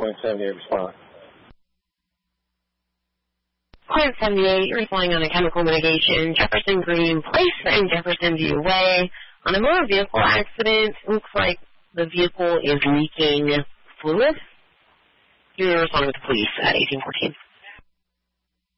78 respond. Point 78, you're responding on a chemical mitigation. Jefferson Green Place and Jefferson View Way. On a motor vehicle accident, looks like the vehicle is leaking fluid. You're responding with the police at 1814.